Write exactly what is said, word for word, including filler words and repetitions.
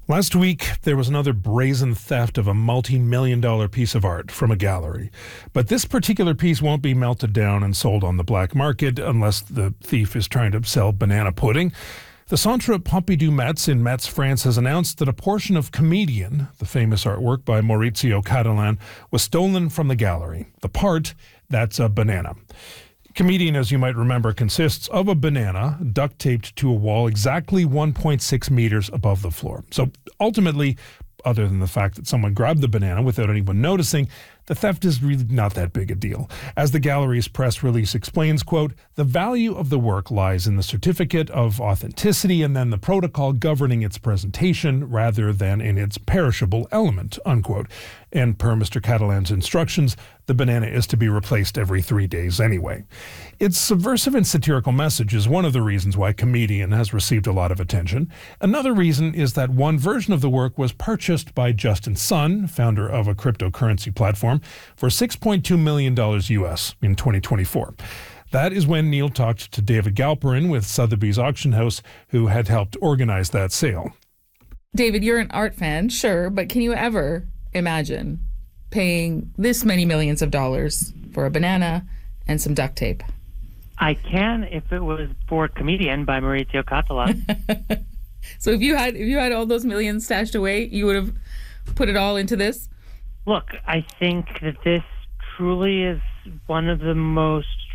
Last week, there was another brazen theft of a multi-million dollar piece of art from a gallery. But this particular piece won't be melted down and sold on the black market unless the thief is trying to sell banana pudding. The Centre Pompidou Metz in Metz, France has announced that a portion of Comedian, the famous artwork by Maurizio Cattelan, was stolen from the gallery. The part, that's a banana. Comedian, as you might remember, consists of a banana duct taped to a wall exactly one point six meters above the floor. So ultimately, other than the fact that someone grabbed the banana without anyone noticing, the theft is really not that big a deal. As the gallery's press release explains, quote, the value of the work lies in the certificate of authenticity and then the protocol governing its presentation rather than in its perishable element, unquote. And per Mister Cattelan's instructions, the banana is to be replaced every three days anyway. Its subversive and satirical message is one of the reasons why Comedian has received a lot of attention. Another reason is that one version of the work was purchased by Justin Sun, founder of a cryptocurrency platform, for six point two million dollars U S in twenty twenty-four. That is when Neil talked to David Galperin with Sotheby's Auction House, who had helped organize that sale. David, you're an art fan, sure, but can you ever imagine paying this many millions of dollars for a banana and some duct tape? I can if it was for Comedian by Maurizio Cattelan. So if you had if you had all those millions stashed away, you would have put it all into this? Look, I think that this truly is one of the most